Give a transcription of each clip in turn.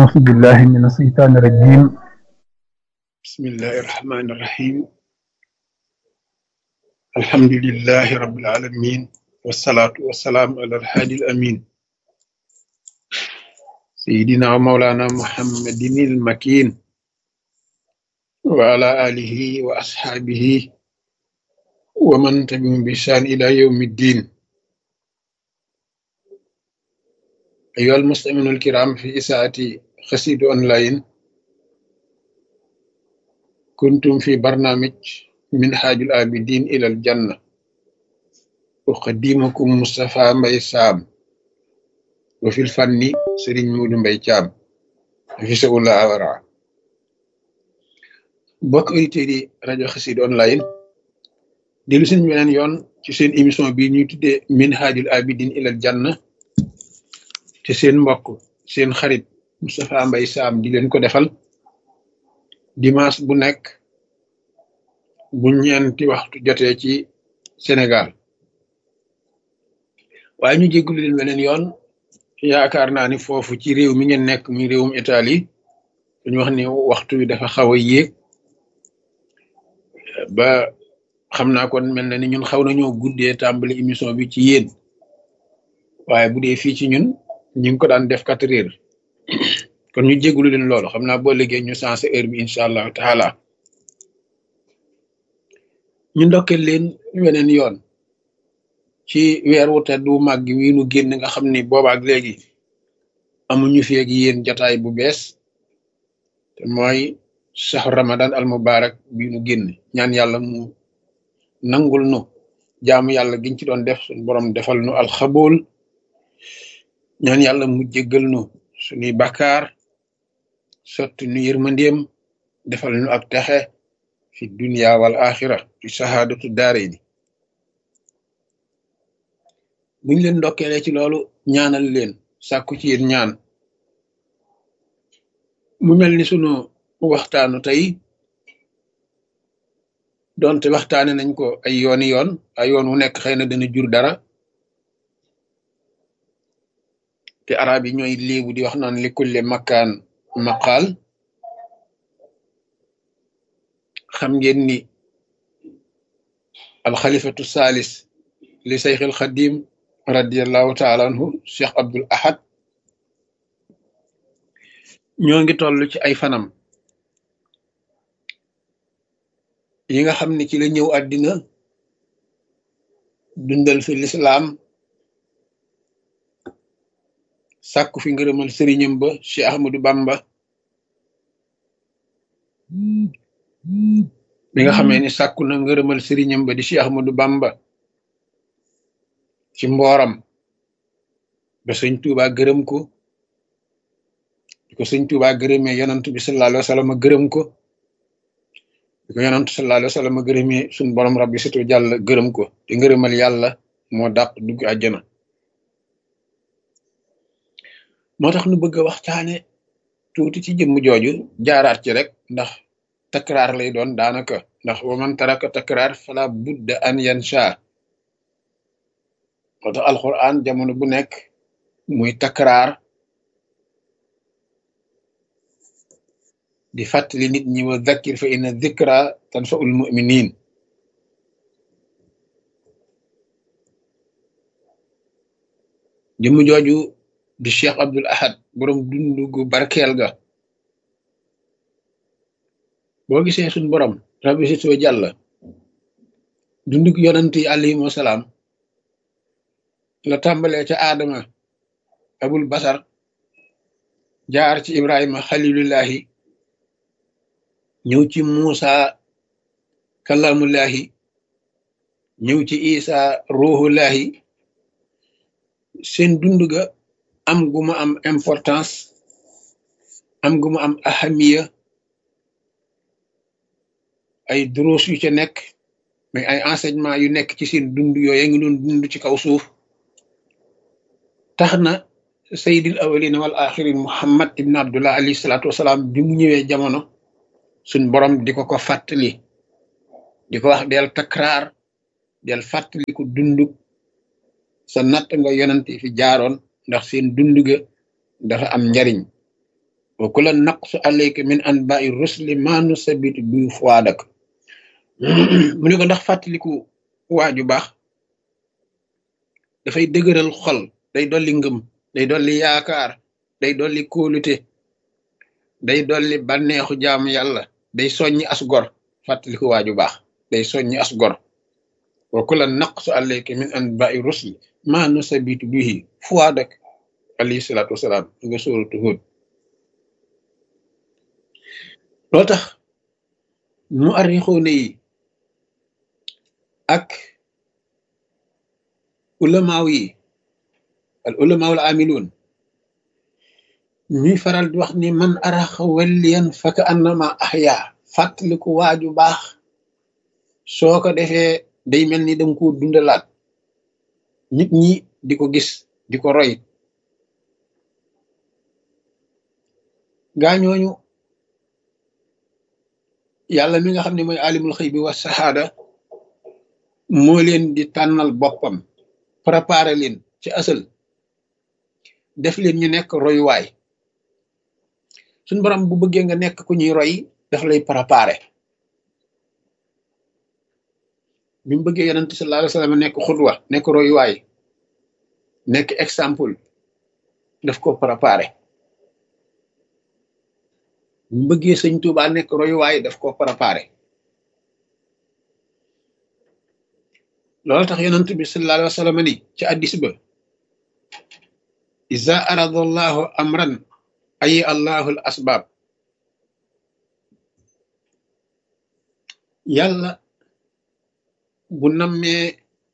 أعوذ بالله من الشيطان الرجيم. بسم الله الرحمن الرحيم. الحمد لله رب العالمين، والصلاة والسلام على الهادي الأمين سيدنا ومولانا محمد المكين وعلى آله وأصحابه ومن تبعهم بإحسان إلى يوم الدين. أيها المستمعون الكرام، في إساءة قصيدة أونلاين كنتم في برنامج منهاج العابدين إلى الجنة، أقدمكم مصطفى مباي سام، وفي الفن سيرين مودو مباي تيام في سؤال أورا. bokk auditeurs yi rajo Xassida online dellu seen beneen yoon ci seen émission bi ñuy tuddee minhajul abidin ilal janna, te seen mbokk seen xarit Moustapha Mbaye Sam di leen ko defal dimanche bu nekk bu ñeenti waxtu jotee ci Sénégal. waaye ñu jéggulu leen beneen yoon, yaakaar naa ni foofu ci réew mi ngeen nekk muy réewum Italie dañu wax ni waxtu wi dafa xaw a yéeg ba xam naa kon mel na ni ñun xaw nañoo guddee tàmbali émission bi ci yéen, waaye bu dee fii ci ñun ñu ngi ko daan def 4 heures kon ñu jéggulu leen loolu. xam naa boo liggéey ñu sensé heure bi incha allahu taala. ñu ndokkeel leen weneen yoon ci weer wu tedd wu màgg wi nu génn, nga xam ni boobaak léegi amuñu fi ak yéen jotaay bu bees, te mooy saxu ramadan al mubarak bi nu génn. ñaan yàlla mu nangul nu jaamu yàlla giñ ci doon def, suñu borom defal nu alxabool. ñaan yàlla mu jéggal nu suñuy bakkaar, sotti nu yërmandeem, defal nu ak texe fi dunya wal axira fi sahaadatu daare ni. buñ leen ndokkeelee ci loolu ñaanal leen, sàkku ci yéen ñaan. mu mel ni sunu waxtaanu tey, donte waxtaane nañ ko ay yooni yoon, ay yoon wu nekk xëy na dana jur dara, te arab yi ñooy léebu di wax naan li kulli makkaan maqaal. xam ngeen ni alxalifatu salis li sayxil xadim radiallahu taala anhu cheikh abdul ahad ñoo ngi toll ci ay fanam yi nga xam ne ci la ñëw àddina dundal fi lislaam, sàkku fi ngërëmal sëriñam ba Cheikh Ahmadou Bamba, bi nga xamee ni sàkku na ngërëmal sëriñam ba di Cheikh Ahmadou Bamba ci mbooram ba sëñ Tuuba gërëm ko, di ko sëñ Tuuba gërëmee yonant bi sallallahu alayhi wa sallam gërëm ko, di ko yonant sallallahu alayhi wa sallam gërëmee suñ borom rabbi situ jàll gërëm ko, te ngërëmal yàlla moo dàq dugg àjjana. moo tax nu bëgg a waxtaane tuuti ci jëmm jooju, jaaraat ci rek ndax takraar lay doon daanaka, ndax wa man taraka takraar fala budda an yansha. moo tax alquran jamono bu nekk muy takraar di fàttali nit ñi, wa zakkir fa inna zikra tanfaul muminin. jëmm jooju di Cheikh Abdul Ahad, borom dundu gu barkeel ga. boo gisee suñ borom rabbi si soo jàll dundug yonant yi alayhim wasalaam la tàmbalee ca aadama abul basar, jaar ci ibrahima xalilullahi, ñëw ci muusa kalamullahi, ñëw ci isa ruhullahi. seen dund ga am gu ma am importance, am gu ma am ahamiya, ay duruus yu ca nekk, mais ay enseignement yu nekk ci seen dund yooyu ngi doon dund ci kaw suuf, tax na sayyidil awwalina wal axirin muhammad ibn abdullah alayhi salaatu wasalaam bi mu ñëwee jamono, suñ borom di ko fàttali, di ko wax del takraar, del fàttali ko dund sa natt nga yonent fi jaaroon, ndax seen dund ga dafa am njariñ. wa kullan naqsu alayka min anba'i rusli ma nusabitu bi fuadak mu ne ko ndax fàttaliku waaju baax dafay dëgëral xol, day dolli ngëm, day dolli yaakaar, day dolli kóolute, day dolli bànneexu jaamu yàlla, day soññi as gor. fàttaliku waaju baax day soññi as gor. wa kullan naqsu alayka min anba'i rusli ma nusabitu bihi fuadak alayhi salaatu wasalaam nga sóoratu Hud. loo tax mu arrixoone yi ak ulamaaw yi al ulamaaw al amiluun ñuy faral di wax ni man araxa walliyan faka annama ahya. fàttaliku waaju baax soo ko defee day mel ni danga ko dundalaat, nit ñi di ko gis di ko roy. gaañooñu yàlla mi nga xam ne mooy alimul xëy bi wa saxaada moo leen di tànnal boppam, préparé leen ci asal, def leen ñu nekk royuwaay. suñ borom bu bëggee nga nekk ku ñuy roy daf lay préparé. bi mu bëggee yonent sallallahu alayhi wa sallam nekk xudwa, nekk royuwaay, nekk exemple, daf ko préparé. bi mu bëggee sëñ Tuubaa nekk royuwaay daf ko préparé. loolu tax yonent bi sallallahu alayhi wa sallam ni ci addis ba iza arada allahu amran ay allahu al asbab. yàlla bu nammee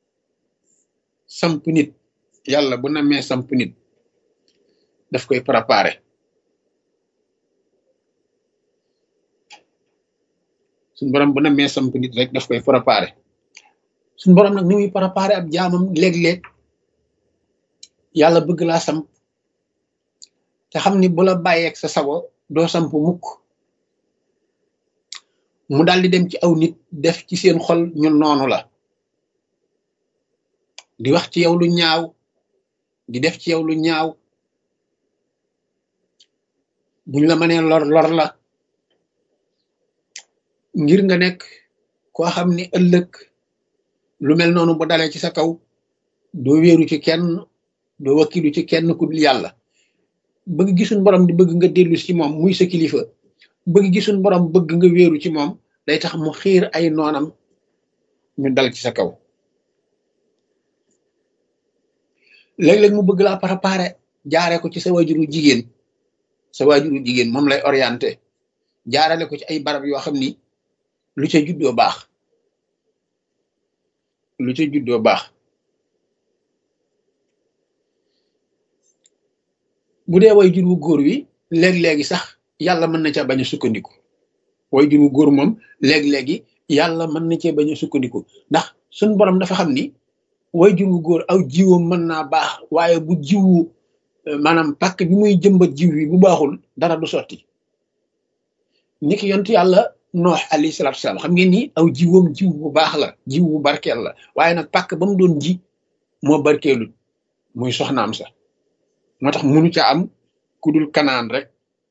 samp nit, yàlla bu nammee samp nit daf koy préparé. suñ borom bu nammee samp nit rek daf koy préparé. suñ borom nag ni muy préparé ab jaamam léeg-léeg yàlla bëgg laa samp te xam ni bu la bàyyeeg sa sago doo samp mukk, mu daal di dem ci aw nit def ci seen xol ñu noonu la, di wax ci yow lu ñaaw, di def ci yow lu ñaaw. buñ la mënee lor la ngir nga nekk koo xam ni ëllëg lu mel noonu bu dalee ci sa kaw doo wéeru ci kenn, doo wakkilu ci kenn ku dul yàlla. bëgg gisuñ borom di bëgg nga dellu ci moom muy sa kilifa, bëgg gisuñ borom bëgg nga wéeru ci moom, day tax mu xiir ay noonam ñu dal ci sa kaw. léeg-léeg mu bëgg laa préparé jaare ko ci sa waajuru jigéen, sa waajuru jigéen moom lay orienté jaarale ko ci ay barab yoo xam ni lu ca juddoo baax, lu ca juddoo baax. bu dee waajur wu góor wi léeg-léegi sax yàlla mën na ca bañ a sukkandiku. waajur wu góor moom léeg-léegi yàlla mën na cee bañ a sukkandiku, ndax suñ borom dafa xam ni waajur wu góor aw jiwam mën naa baax, waaye bu jiwu maanaam pàkk bi muy jëmbat jiw wi bu baaxul dara du sotti. niki yontu yàlla noox alayhi salaatu salaam xam ngeen ni aw jiwam jiw bu baax la, jiw bu barkeel la, waaye nag pàkk ba mu doon ji moo barkeelul, muy soxnaam sa. moo tax munu ca am ku dul kanaan rek.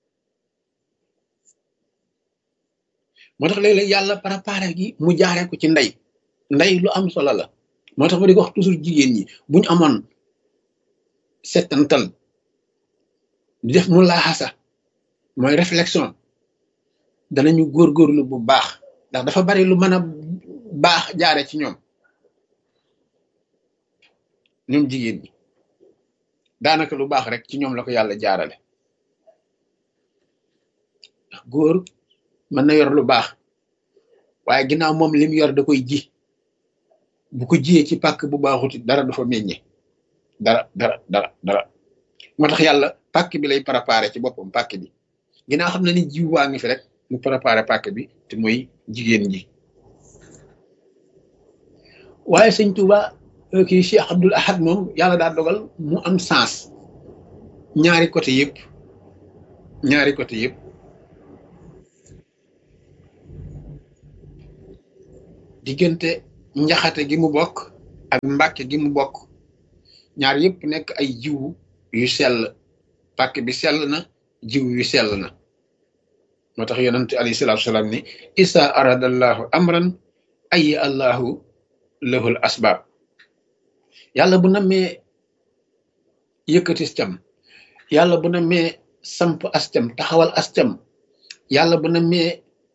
moo tax léeg-léeg yàlla préparé gi mu jaaree ko ci ndey lu am solo la. moo tax ma di ko wax toujours jigéen ñi buñ amoon settantal di def mu laaxasa mooy réflexion danañu góorgóorlu bu baax, ndax dafa bari lu mën a baax jaare ci ñoom jigéen ñi. daanaka lu baax rek ci ñoom la ko yàlla jaarale. ndax góor mën na yor lu baax waaye ginnaaw moom lim yor da koy ji, bu ko jiyee ci pàkk bu baaxuti dara du fa meññe, dara. moo tax yàlla pàkk bi lay préparé ci boppam. pàkk bi ginnaaw xam na ni jiw waa ngi fi rek mu préparé pàkk bi te mooy jigéen ji. waaye sëñ Tuuba kii Cheikh Abdoul Ahad moom yàlla daa dogal mu am sens ñaari côté yëpp. diggante njaxate gi mu bokk ak mbàkke gi mu bokk, ñaar yëpp nekk ay jiwu yu sell. pàkk bi sell na, jiw wi sell na moo tax yonent alayhi salaatu salaam ni isa aradallahu amran ayi allahu lahul asbaab yàlla bu nammee yëkkatis cam yàlla bu nammee samp ascam taxawal ascam yàlla bu nammee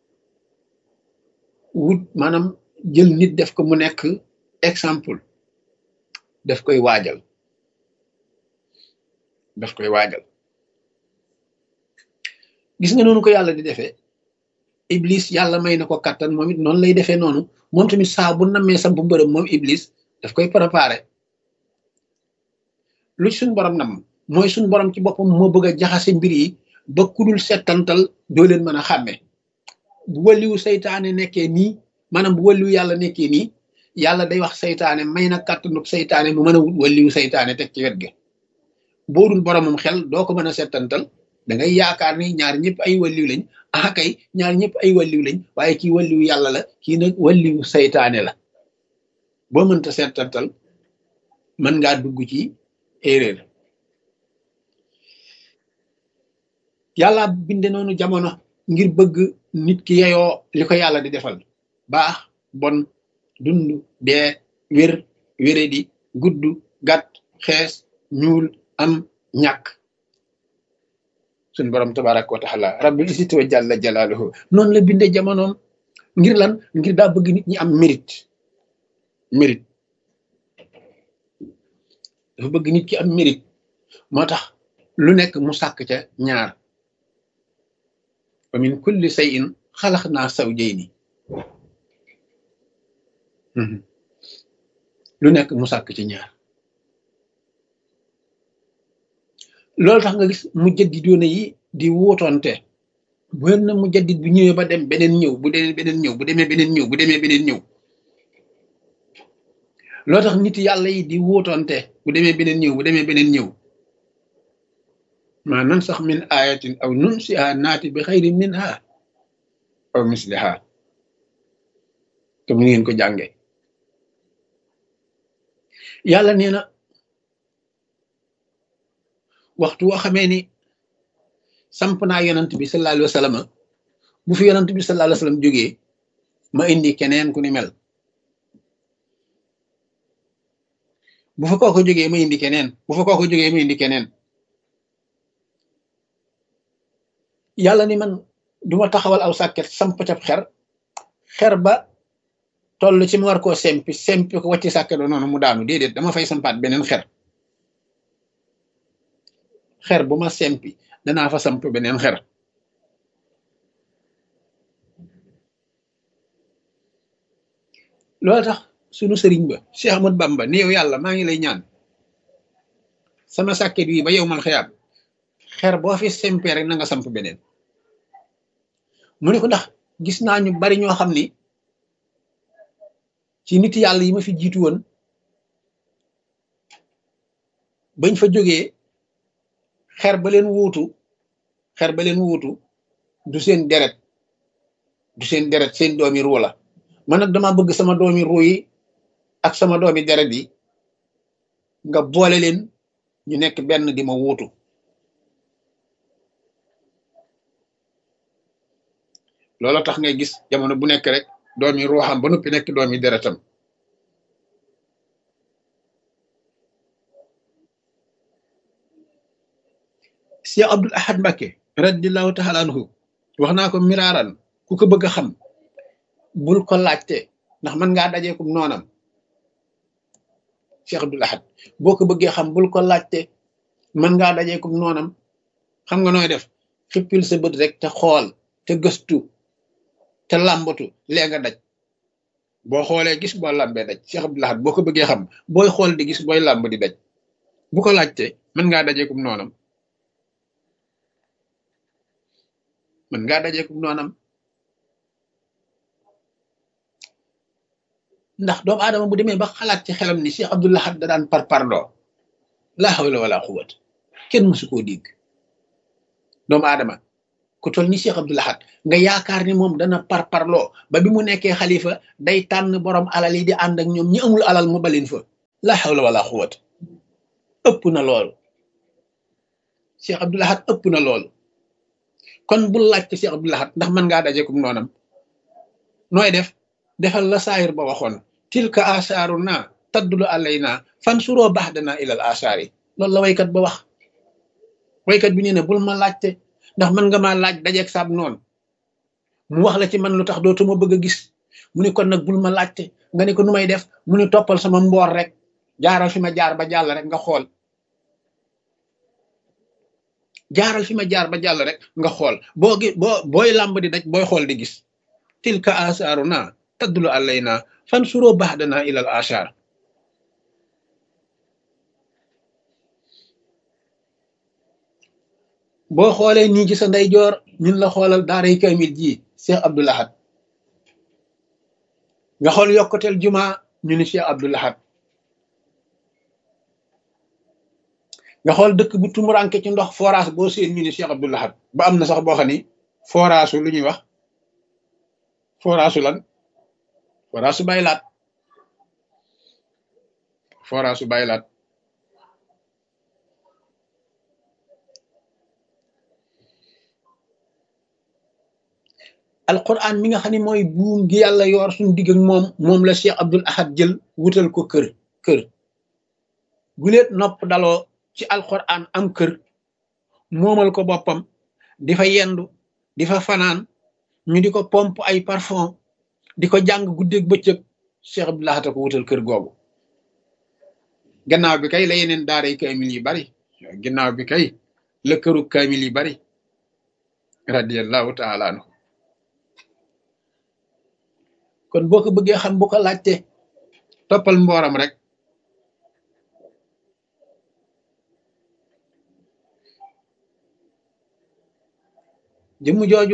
wut maanaam jël nit def ko mu nekk exemple daf koy waajal gis nga noonu ko yàlla di defee iblis yàlla may na ko kattan moom it noonu lay defee noonu moom tamit saa bu nammee samp mbërëm moom iblis daf koy préparé lu ci suñ borom nam mooy suñ borom ci boppam moo bëgg a jaxase mbir yi ba kudul settantal doo leen mën a xàmme bu wàlliwu saytaane nekkee nii maanaam bu wàlliwu yàlla nekkee nii yàlla day wax saytaane may na kàttanub saytaane mu mën a wut wàlliwu saytaane teg ci wet ga boo dul boromam xel doo ko mën a settantal da ngay yaakaar ni ñaar ñëpp ay wàlliw lañ kay ñaar ñëpp ay wàlliw lañ waaye kii wàlliwu yàlla la kii nag wàlliwu saytaane la boo mënta settantal mën ngaa dugg ci erreur yàlla binde noonu jamono ngir bëgg nit ki yeyoo li ko yàlla di defal baax bon dund dee wér wéredi gudd gàtt xees ñuul am ñàkk suñ borom tabaraka wa taala rabbil izzati wa jalla jalaaluhu noonu la binde jamonoom ngir lan ngir daa bëgg nit ñi am mérite dafa bëgg nit ki am mérite moo tax lu nekk mu sàkk ca ñaar wa min kulli shay'in xalaqnaa zawjayni lu nekk mu sàkk ci ñaar loolu tax nga gis mujjaddidoona yi di wuutoonte bu na mujaddid bu ñëwee ba dem beneen ñëw bu demee beneen ñëw bu demee beneen ñëw bu demee beneen ñëw loolu tax nit yàlla yi di wuutoonte bu demee beneen ñëw bu demee beneen ñëw maa nansax min ayatin aw nunsiha naati bi xayrin minha aw misliha comme ni ngeen ko jànge yàlla nee na waxtu woo xamee ni samp naa yonant bi sallallahu alayhi wa sallam bu fi yonant bi sallallahu alayhi wa sallam jógee ma indi keneen ku ni mel bu fa kooku jógee ma indi keneen bu fa kooku jógee ma indi keneen yàlla ni man duma taxawal aw sàkket samp cab xer ba toll ci mu war koo sempi ko wàcci sàkket ba noonu mu daanu déedéet dama fay sampaat beneen xer bu ma sempi danaa fa samp beneen xer loolu tax sunu sëriñ ba Cheikh Ahmad Bamba ni yow yàlla maa ngi lay ñaan sama sàkket wi ba yow mal xiyaam xer boo fi sempee rek na nga samp beneen mu ne ko ndax gis naa ñu bari ñoo xam ni ci nit yàlla yi ma fi jiitu woon bañ fa jógee xer ba leen wuutu du seen deret seen doomi ruu la man nag dama bëgg sama doomi ruu yi ak sama doomi deret yi nga boole leen ñu nekk benn di ma wuutu loolu tax ngay gis jamono bu nekk rek doomi ruuxam ba noppi nekk doomi deretam Cheikh Abdoul Ahad Mbacké radiyallahu taala anhu wax naa ko miraaran ku ko bëgg a xam bul ko laajte ndax mën ngaa dajeekum noonam Cheikh Abdoul Ahad boo ko bëggee xam bul ko laajte mën ngaa dajeekum noonam xam nga nooy def xippil sa bët rek te xool te gëstu te làmbatu lee nga daj boo xoolee gis boo làmbee daj Cheikh Abdoul Ahad boo ko bëggee xam booy xool di gis booy làmb di daj bu ko laajte mën ngaa dajeekum noonam ndax doomu aadama bu demee ba xalaat ci xelam ni Cheikh Abdoul Ahad da daan parparloo laa hawla wala quwwata kenn mësu koo dégg doomu aadama ku toll ni Cheikh Abdoul Ahad nga yaakaar ni moom dana parparloo ba bi mu nekkee xalifa day tànn borom alal yi di ànd ak ñoom ñi amul alal mu balin fa laa hawla wala quwwata ëpp na loolu Cheikh Abdoul Ahad ëpp na loolu kon bul laajte Cheikh Abdou Lahad ndax mën ngaa dajekum noonam nooy def defal la saayir ba waxoon tilka asaaru naa taddulu alayna fan suroo baax danaa ilal asaar yi loolu la waykat ba wax waykat bi nee na bul ma laajte ndax mën nga maa laaj dajeeg saab noonu mu wax la ci man lu tax dootuma bëgg a gis mu ne kon nag bul ma laajte nga ne ko nu may def mu ne toppal sama mboor rek jaaral fi ma jaar ba jàll rek nga xool jaaral fi ma jaar ba jàll rek nga xool booy làmb di daj booy xool di gis tilka asaaru naa taddulu alayna fan suroo baax danaa ilal asaar boo xoolee nii ci sa ndeyjoor ñun la xoolal daaray kamil ji Cheikh Abdou Lahad nga xool yokkuteel juma ñu ni Cheikh Abdou Lahad nga xool dëkk bu tumuranke ci ndox forage boo seen ñu ni Cheikh Abdou Lahad ba am na sax boo xam ni forage lu ñuy wax forage lan forage su baylaat forage su baylaat alquran mi nga xam ne mooy buum gi yàlla yor suñu digg ak moom la Cheikh Abdou Lahad jël wutal ko kër guleet nopp daloo ci alquran am kër moomal ko boppam di fa yendu di fa fanaan ñu di ko pompe ay parfum di ko jàng guddeeg bëccëg Cheikh Abdou Lahad ko wutal kër googu gannaaw bi kay la yeneen daaray kaamil yi bari gannaaw bi kay la këru kaamil yi bari radiyallahu taala anhu kon boo ko bëggee xam bu ko laajte toppal mbooram rek jëmm jooju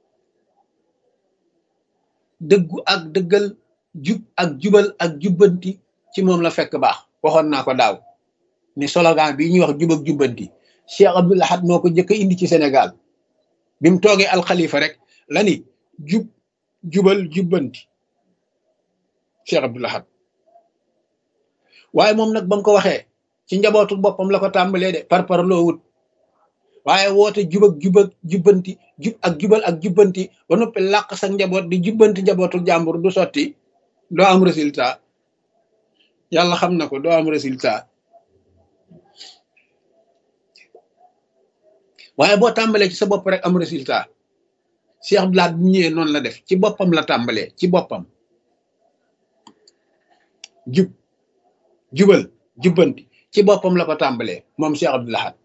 dëggu ak dëggal jub ak jubal ak jubbanti ci moom la fekk baax waxoon naa ko daaw ni slogan bii ñuy wax jub ak jubbanti Cheikh Abdou Lahad moo ko jëkk a indi ci Sénégal bi mu toogee alxalifa rek la ni jubal jubbanti Cheikh Abdou Lahad waaye moom nag ba mu ko waxee ci njabootu boppam la ko tàmbalee de par loo wut waaye woote jub ak jubbanti jub ak jubal ak jubbanti ba noppi làq sa njaboot di jubbanti njabootu jàmbur du sotti doo am résultat yàlla xam na ko doo am résultat waaye boo tàmbalee ci sa bopp rek am résultat Cheikh Abdou Lahad bu ñëwee noonu la def ci boppam la tàmbalee ci boppam jubal jubbanti ci boppam la ko tàmbalee moom Cheikh Abdou Lahad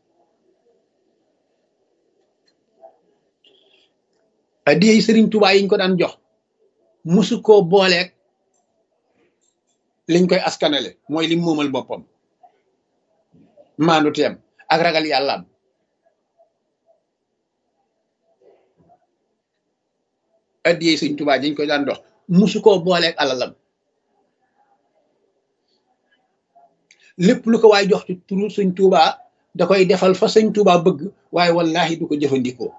adiyey Sëriñ Tuubaa yiñ ko daan jox musu koo booleeg liñ koy askanale mooy lim moomal boppam maandu teem ak ragal yàllaam adiyey Sëriñ Tuubaa yiñ koy daan jox musu koo booleeg alalam lépp lu ko waay jox ci turu Sëriñ Tuubaa da koy defal fa Sëriñ Tuubaa bëgg waaye wallahi du ko jëfandikoo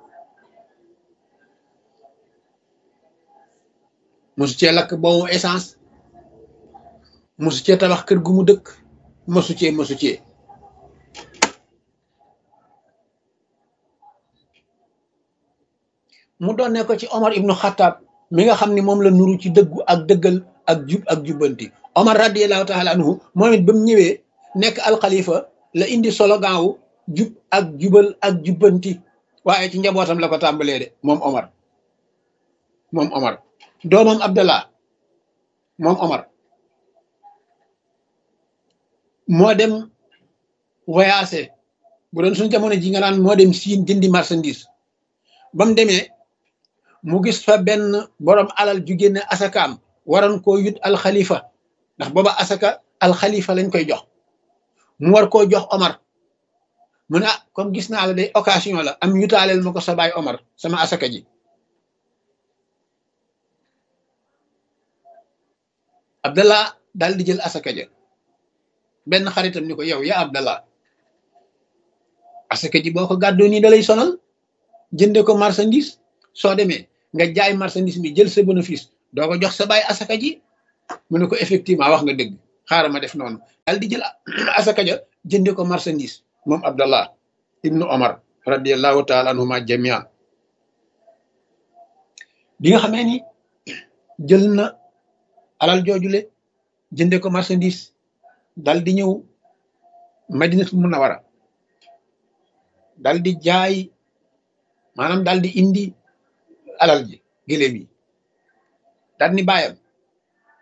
mosu cee lakk boobu essence mosu cee tabax kër gu mu dëkk mosu cee mu doonne ko ci Omar ibnu Xattaab mi nga xam ne moom la nuru ci dëggu ak dëggal ak jub ak jubbanti Omar radiyallahu taala anhu moom it ba mu ñëwee nekk alxalifa la indi slogan wu jub ak jubal ak jubbanti waaye ci njabootam la ko tàmbalee de moom Omar doomam Abdallah moom Omar moo dem voyagé bu doon suñu jamono ji nga naan moo dem Siin jëndi marchandise ba mu demee mu gis fa benn borom alal ju génne asakaam waroon koo yut alxalifa ndax booba asaka alxalifa lañ koy jox mu war koo jox Omar mu ne ah comme gis naa la day occasion la am yutaaleel ma ko sa baay Omar sama asaka ji Abdallah daal di jël asaka ja benn xaritam ni ko yow yaa Abdallah asaka ji boo ko gàddoo nii da lay sonal jënde ko marchandise soo demee nga jaay marchandise mi jël sa bénéfice doo ko jox sa baay asaka ji mu ne ko effectivement wax nga dëgg xaaral ma def noonu daal di jël asaka ja jënde ko marchandise moom Abdallah ibnu Omar radiyallahu taala anhuma jamian bi nga xamee ni jël na alal joojule jënde ko marchandise dal di ñëw Madinatul Munawara dal di jaay maanaam dal di indi alal ji gëléem yi dal ni bàyyam